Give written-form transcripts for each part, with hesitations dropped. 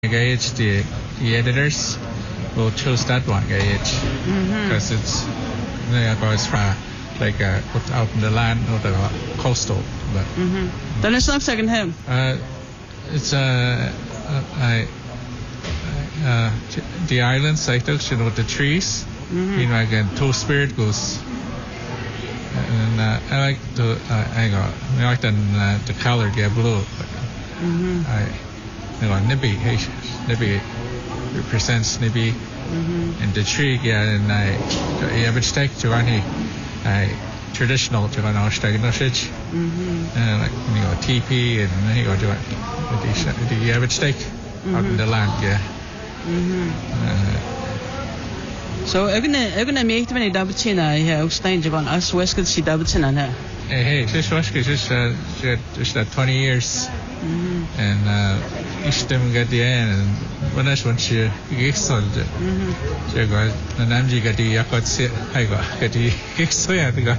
age the editors will choose that one age because it's goes from like out in the land or the coastal. But then it's not second him. It's the islands I took with the trees. You know, again, two-spirit goose. And I like the color get blue. Nibi represents Nibi, and the tree and the average take to any traditional to an Australian and like TP and the average take out in the land, So egna meet many dabatina Austin Japan as West could see dabatina na. Hey, this was just 20 years. And each time get the end and when I want to get sold so got the namji got the yakot sit I got the get so yeah the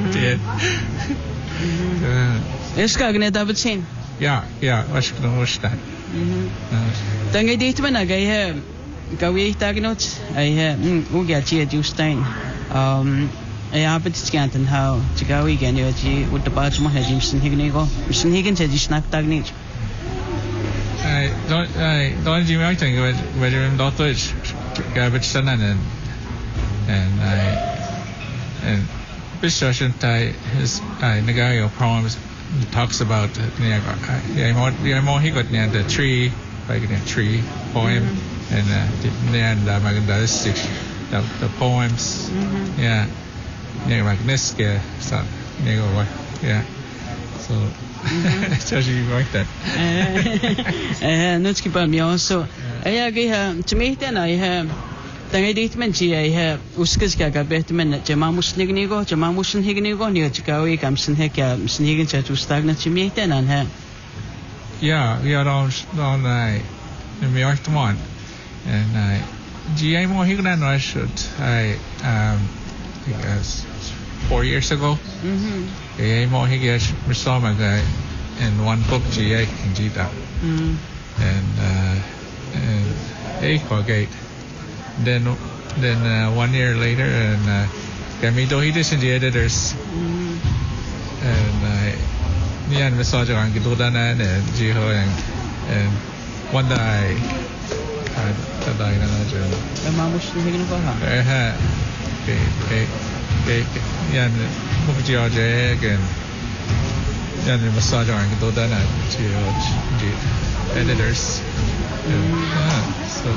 It's got gonna dabatin. Yeah, what's going to that? Then I did when I gave go we tagnot I get you Justin I have it scanted how to go again with the badge my head Jimson Higgins said you snapped tagnage. I don't you might think whether in Dottage garbage son and Bishop his Nagayo poems talks about more he got near the tree like a tree poem and then the poems like Niska so so it tells you like that let's keep on me also to me then I have then I did mention I have Uskas Gaga Betman Jamamus Nignigo Jamamus and Hignigo near Chicago Gamson Heka Sniggin to stagnant to me then and her we are on me one and GA more Hignan I should I guess 4 years ago GA more Higgins Misoma guy in one book GA in Gita and Gate then 1 year later and Gamido Hidis and the editors and Nian Masaja and Gidodana and Jiho and one day Yan Mukjiaj and Yan Masaja and Gidodana editors so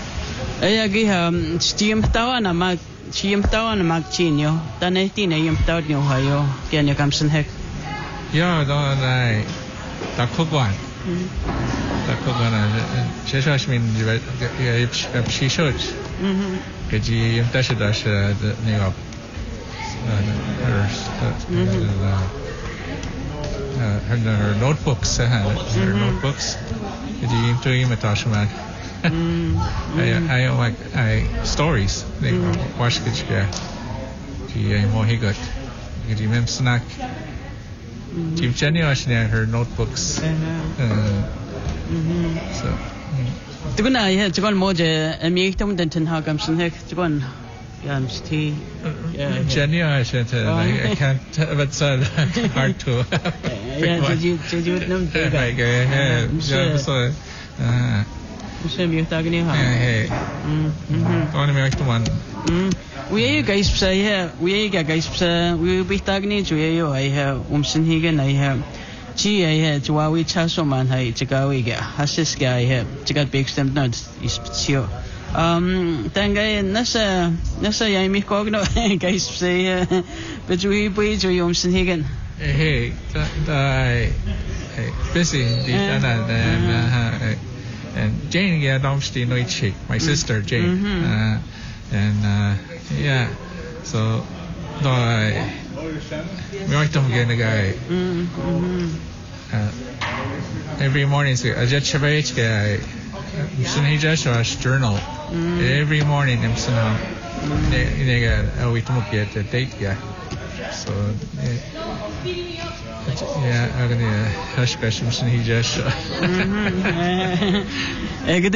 Steam Tower and Mag Steam Tower and Magchinio, then 18 a.m. Town, Ohio, Kenya Gamson Heck. Yeah, don't I? That cook one. That cook one. She mean, she should. Get you dash the name of her notebooks. Her notebooks. Get you into imitation. I like stories. They watch it. She more he got. Get you snack. Jim Jenny her notebooks. So. To go now, to go more. Me don't didn't have Gamson Heck. To go on. Tea. Jenny, I said I can't. But it's hard to. Did you know? Muslim you're talking about. Only make one. We guys say we guys we will be talking to you. I have Higgin. I have G. I had to we chaso man. I to go we get Hassis guy have to get big stem nuts is sure. Tanga nasa I me cogno guys say but we to Higgin. Hey, busy and Jane Domstein no chick, my sister Jane, so no I like to get a guy every morning. I just chavage guy. He just was journal every morning. I'm saying we don't get a date guy. So I'm gonna hush questions. He just.